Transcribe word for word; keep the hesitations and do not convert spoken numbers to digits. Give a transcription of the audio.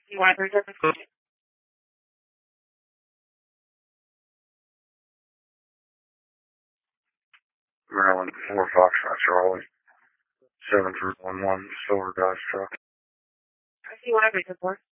You want to reserve the food? Maryland four Foxtrot Charlie. seven three one one Silver Dodge truck. I see what I reserve for.